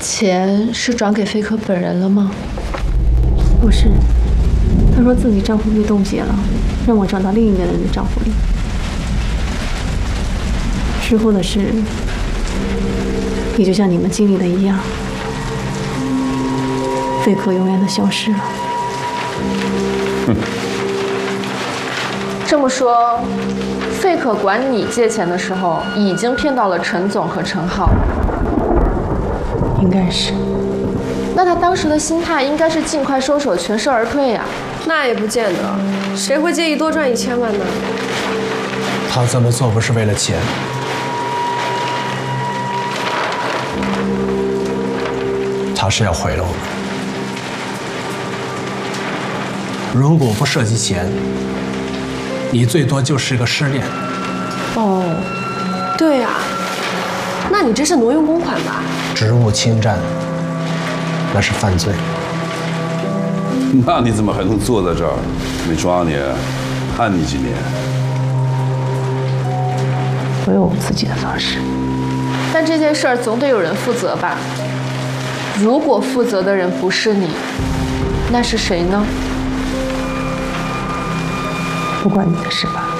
钱是转给飞科本人了吗？ 不是，他说自己账户被冻结了，让我转到另一个人的账户里。之后的事，也就像你们经历的一样，飞科永远的消失了。 这么说，费可管你借钱的时候，已经骗到了陈总和陈浩。 应该是。 那他当时的心态应该是尽快收手，全身而退呀。 那也不见得，谁会介意多赚1000万呢？ 他这么做不是为了钱，他是要毁了我们。如果不涉及钱，你最多就是个失恋。 哦，对呀，那你这是挪用公款吧？ 职务侵占，那是犯罪。 那你怎么还能坐在这儿？没抓你，判你几年？ 我有我自己的方式。 但这件事儿总得有人负责吧？如果负责的人不是你，那是谁呢？ 不关你的事吧。